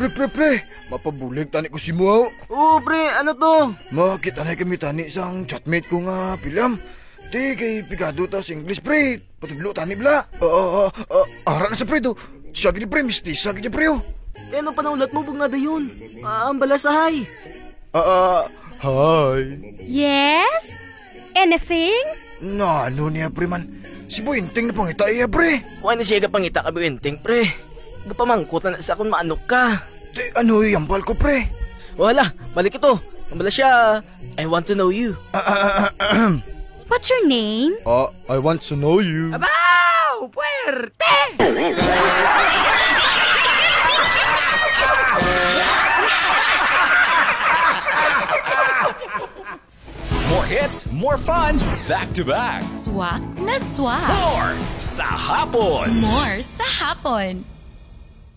pre. Mapabulig tani ko si mo. Oo, pre, ano to? Makita na kami tani sang chatmate ko nga pilam. Di kay pigado ta sa English, pre. Patublo tani bla. Ara na sa pre do. Siya gini pre, mistisa gini pre. Eh, ano pa naulat mo, bugna da yun? Ang balasahay. Hi. Yes? Anything? Na, ano niya pre man? Si Buinting na pangita iya pre. Why na siya gapangita ka, Buenting, pre? Gapamangkot na sa akong maanok ka. Di ano yampal ko pre? Wala, balik ito. Ang bala siya, I want to know you. What's your name? I want to know you. Abaw! Puerte! More hits, more fun, back to back. Swak na swak. More sa hapon. More sa hapon.